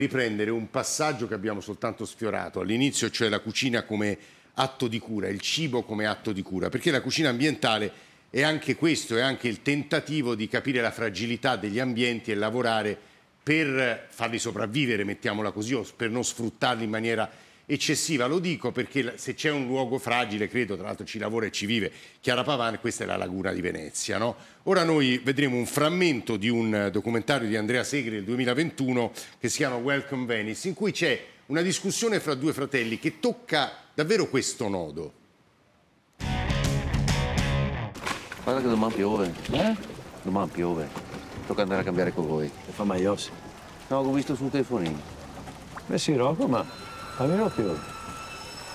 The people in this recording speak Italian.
riprendere un passaggio che abbiamo soltanto sfiorato all'inizio, cioè la cucina come atto di cura, il cibo come atto di cura, perché la cucina ambientale è anche questo, è anche il tentativo di capire la fragilità degli ambienti e lavorare per farli sopravvivere, mettiamola così, o per non sfruttarli in maniera eccessiva. Lo dico perché se c'è un luogo fragile, credo, tra l'altro ci lavora e ci vive Chiara Pavan, questa è la laguna di Venezia, no? Ora noi vedremo un frammento di un documentario di Andrea Segre del 2021 che si chiama Welcome Venice, in cui c'è una discussione fra due fratelli che tocca davvero questo nodo. Guarda che domani piove. Domani piove. Tocca andare a cambiare con voi. E fa maiossi. No, ho visto sul telefonino. Beh sì, Rocco, ma almeno piove.